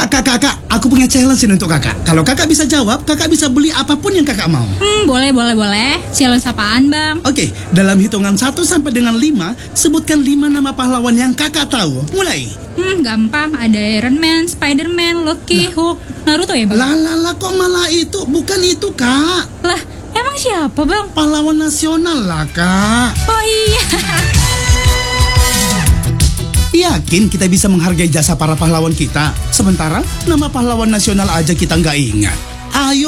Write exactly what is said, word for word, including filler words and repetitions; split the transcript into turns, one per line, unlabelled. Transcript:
Kak, kak, kakak, aku punya challenge ini untuk kakak. Kalau kakak bisa jawab, kakak bisa beli apapun yang kakak mau.
Hmm, boleh, boleh, boleh. Challenge apaan, Bang?
Oke, dalam hitungan satu sampai dengan lima, sebutkan lima nama pahlawan yang kakak tahu. Mulai.
Hmm, gampang. Ada Iron Man, Spider-Man, Loki, Hulk, Naruto ya, Bang?
Lah, lah, lah, kok malah itu? Bukan itu, kak.
Lah, emang siapa, Bang?
Pahlawan nasional lah, kak.
Oh iya.
Yakin kita bisa menghargai jasa para pahlawan kita? Sementara nama pahlawan nasional aja kita nggak ingat. Ayo